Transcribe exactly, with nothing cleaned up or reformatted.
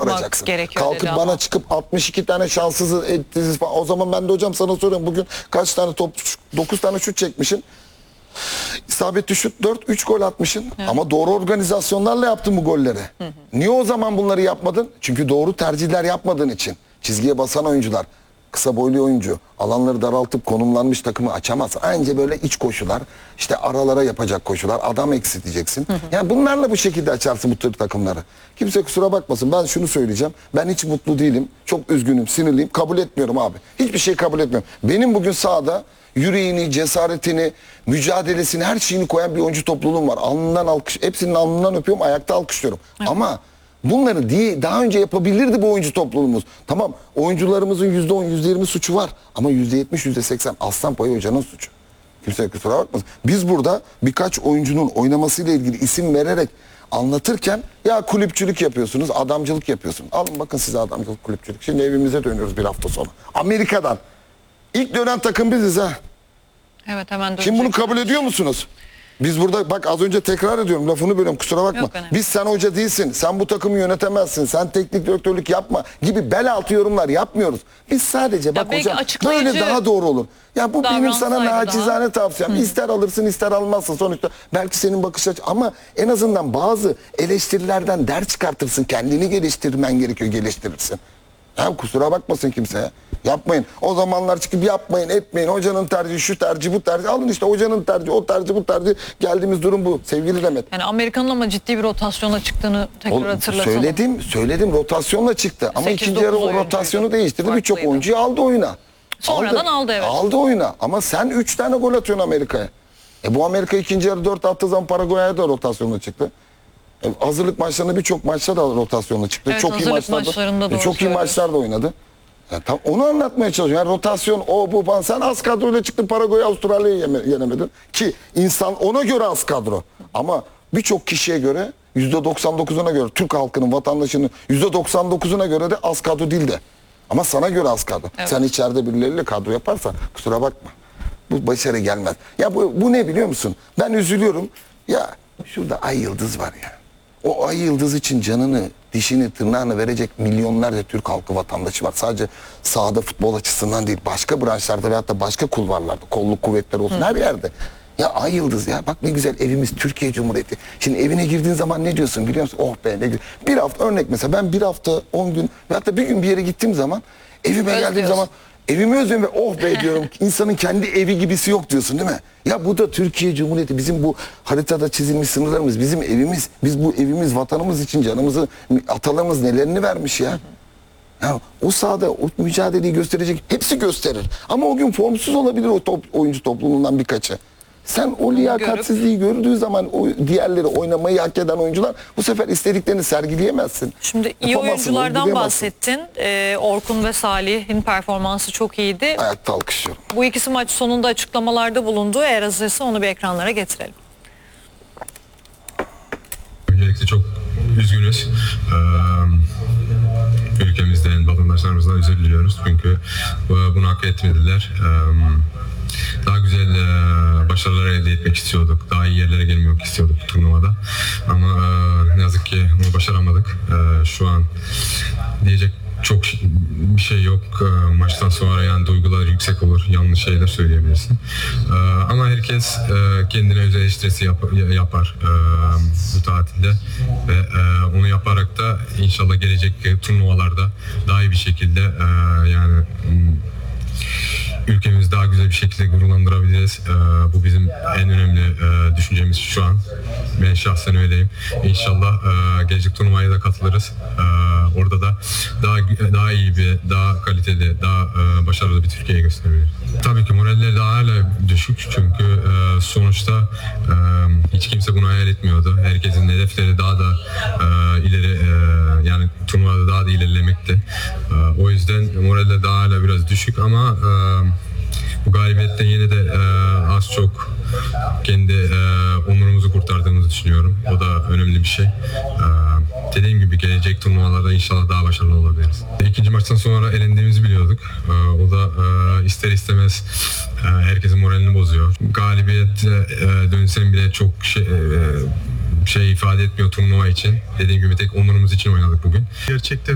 kuracaksın. Kalkıp bana ama. çıkıp altmış iki tane şanssızı ettiniz falan. O zaman ben de hocam sana soruyorum, bugün kaç tane top, dokuz tane şut çekmişsin. İsabetli şut dört, üç gol atmışsın. Evet. Ama doğru organizasyonlarla yaptın bu golleri. Hı hı. Niye o zaman bunları yapmadın? Çünkü doğru tercihler yapmadığın için. Çizgiye basan oyuncular, kısa boylu oyuncu, alanları daraltıp konumlanmış takımı açamaz. Anca böyle iç koşular, işte aralara yapacak koşular, adam eksilteceksin. Hı hı. Yani bunlarla bu şekilde açarsın bu tür takımları. Kimse kusura bakmasın, ben şunu söyleyeceğim. Ben hiç mutlu değilim, çok üzgünüm, sinirliyim, kabul etmiyorum abi. Hiçbir şey kabul etmiyorum. Benim bugün sahada yüreğini, cesaretini, mücadelesini, her şeyini koyan bir oyuncu topluluğum var. Alnından alkış, hepsinin alnından öpüyorum, ayakta alkışlıyorum. Evet. Ama bunları diye daha önce yapabilirdi bu oyuncu topluluğumuz. Tamam, oyuncularımızın yüzde on, yüzde yirmi suçu var. Ama yüzde yetmiş, yüzde seksen Aslanpayı Hoca'nın suçu. Kimse kusura bakmasın. Biz burada birkaç oyuncunun oynamasıyla ilgili isim vererek anlatırken ya kulüpçülük yapıyorsunuz, adamcılık yapıyorsunuz. Alın bakın size adamcılık, kulüpçülük. Şimdi evimize dönüyoruz bir hafta sonra. Amerika'dan. İlk dönen takım biziz ha. Evet, hemen dönecek. Şimdi bunu kabul ediyor musunuz? Biz burada bak, az önce tekrar ediyorum, lafını bölüyorum, kusura bakma. Yok, biz sen hoca değilsin, sen bu takımı yönetemezsin, sen teknik direktörlük yapma gibi bel altı yorumlar yapmıyoruz. Biz sadece bak ya hocam böyle daha doğru olur. Ya bu benim sana nacizane daha. tavsiyem. Hı. İster alırsın ister almazsın, sonuçta belki senin bakış açı, ama en azından bazı eleştirilerden ders çıkartırsın, kendini geliştirmen gerekiyor, geliştirirsin. Ya kusura bakmasın kimseye. Yapmayın. O zamanlar çıkıp yapmayın, etmeyin. Hocanın tercihi, şu tercih, bu tercih. Alın işte hocanın tercihi, o tercih, bu tercih. Geldiğimiz durum bu sevgili Demet. Yani Amerika'nın ama ciddi bir rotasyona çıktığını tekrar o, hatırlatalım. Söyledim, söyledim rotasyonla çıktı. Ama ikinci yarı o rotasyonu değiştirdi. Birçok oyuncuyu aldı oyuna. Sonradan aldı, aldı evet. Aldı oyuna. Ama sen üç tane gol atıyorsun Amerika'ya. E bu Amerika ikinci yarı dört attığı zaman Paraguay'a da rotasyonla çıktı. E, hazırlık maçlarında birçok maçta da rotasyonla çıktı. Evet, çok iyi maçlarda, e, çok iyi maçlarda oynadı. Ya, tam onu anlatmaya çalışıyorum. Yani rotasyon, o bu falan. Sen az kadroyla çıktın, Paraguay, Avustralya'yı yenemedin. Ki insan ona göre az kadro. Ama birçok kişiye göre, yüzde doksan dokuzuna göre, Türk halkının, vatandaşının yüzde doksan dokuzuna göre de az kadro değil de. Ama sana göre az kadro. Evet. Sen içeride birileriyle kadro yaparsan kusura bakma, bu başarı gelmez. Ya bu, bu ne biliyor musun? Ben üzülüyorum. Ya şurada ay yıldız var ya. O ay yıldız için canını, dişini, tırnağını verecek milyonlarca Türk halkı, vatandaşı var. Sadece sahada futbol açısından değil, başka branşlarda veyahut da başka kulvarlarda, kolluk kuvvetleri olsun, Hı. her yerde. Ya ay yıldız ya, bak ne güzel evimiz Türkiye Cumhuriyeti. Şimdi evine girdiğin zaman ne diyorsun biliyor musun? Oh be ne güzel. Bir hafta örnek mesela, ben bir hafta, on gün veyahut da bir gün bir yere gittiğim zaman, evime Öz geldiğim diyorsun. zaman evimi özlüyorum ve oh be diyorum. İnsanın kendi evi gibisi yok diyorsun değil mi? Ya bu da Türkiye Cumhuriyeti, bizim bu haritada çizilmiş sınırlarımız, bizim evimiz. Biz bu evimiz, vatanımız için canımızı, atalarımız nelerini vermiş ya. Ya o sahada o mücadeleyi gösterecek, hepsi gösterir. Ama o gün formsuz olabilir o top, oyuncu topluluğundan birkaçı. Sen o liyakatsizliği gördüğü zaman o diğerleri, oynamayı hak eden oyuncular, bu sefer istediklerini sergileyemezsin. Şimdi iyi oyunculardan bahsettin. Ee, Orkun ve Salih'in performansı çok iyiydi. Ayakta alkışlıyorum. Bu ikisi maç sonunda açıklamalarda bulundu. Eğer hazırsa onu bir ekranlara getirelim. Öncelikle çok üzgünüz. Ee, ülkemizden, vatandaşlarımızdan özür diliyoruz. Çünkü bunu hak etmediler. Ee, Daha güzel e, başarılar elde etmek istiyorduk. Daha iyi yerlere gelmek istiyorduk bu turnuvada. Ama e, ne yazık ki bunu başaramadık. E, şu an diyecek çok bir şey yok. E, maçtan sonra yani duygular yüksek olur. Yanlış şeyler söyleyebilirsin. E, ama herkes e, kendine özel eleştirisi yap, yapar e, bu tatilde. Ve e, onu yaparak da inşallah gelecek turnuvalarda daha iyi bir şekilde e, yani ülkemizi daha güzel bir şekilde gururlandırabiliriz. Ee, bu bizim en önemli e, düşüncemiz şu an. Ben şahsen öyleyim. İnşallah e, gelecek turnuvaya da katılırız. E, orada da daha daha iyi bir, daha kaliteli, daha e, başarılı bir Türkiye'yi gösterebiliriz. Tabii ki moraller daha hala düşük çünkü e, sonuçta e, hiç kimse bunu hayal etmiyordu. Herkesin hedefleri daha da e, ileri e, yani turnuvada daha da ilerlemekte. E, o yüzden moraller daha hala biraz düşük ama e, bu galibiyette yine de e, az çok kendi e, onurumuzu kurtardığımızı düşünüyorum. O da önemli bir şey. E, dediğim gibi gelecek turnuvalarda inşallah daha başarılı olabiliriz. İkinci maçtan sonra elendiğimizi biliyorduk. E, o da e, ister istemez e, herkesin moralini bozuyor. Galibiyete e, dönsem bile çok şey, e, şey ifade etmiyor turnuva için. Dediğim gibi tek onurumuz için oynadık bugün. Gerçekten